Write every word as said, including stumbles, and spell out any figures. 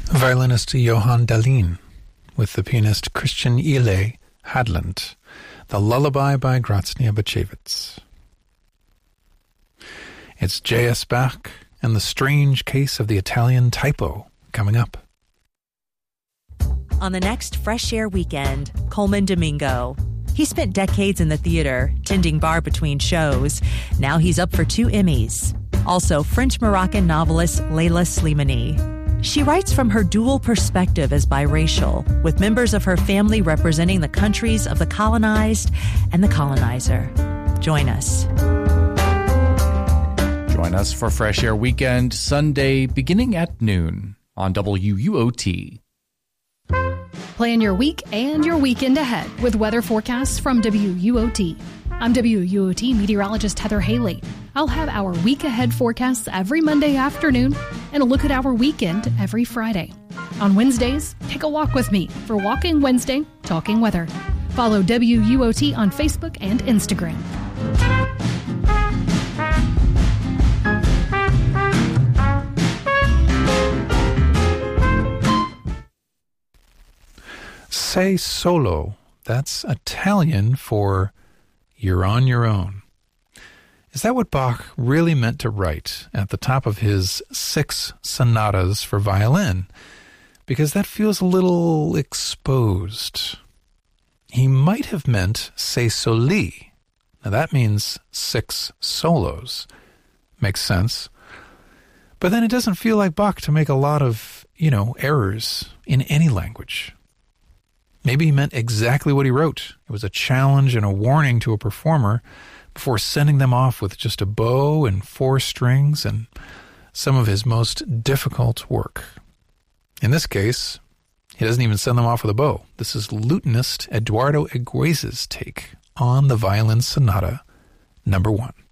Violinist Johan Dahlin with the pianist Christian Ile Hadland, The Lullaby by Graznia Bachevitz. It's J S. Bach and the strange case of the Italian typo coming up. On the next Fresh Air Weekend, Coleman Domingo. He spent decades in the theater, tending bar between shows. Now he's up for two Emmys. Also, French-Moroccan novelist Leila Slimani. She writes from her dual perspective as biracial, with members of her family representing the countries of the colonized and the colonizer. Join us. Join us for Fresh Air Weekend, Sunday, beginning at noon on W U O T. Plan your week and your weekend ahead with weather forecasts from W U O T. I'm W U O T meteorologist Heather Haley. I'll have our week ahead forecasts every Monday afternoon and a look at our weekend every Friday. On Wednesdays, take a walk with me for Walking Wednesday, Talking Weather. Follow W U O T on Facebook and Instagram. Sei solo, that's Italian for you're on your own. Is that what Bach really meant to write at the top of his six sonatas for violin? Because that feels a little exposed. He might have meant sei soli. Now that means six solos. Makes sense. But then it doesn't feel like Bach to make a lot of, you know, errors in any language. Maybe he meant exactly what he wrote. It was a challenge and a warning to a performer before sending them off with just a bow and four strings and some of his most difficult work. In this case, he doesn't even send them off with a bow. This is lutenist Eduardo Eguez's take on the Violin Sonata number one.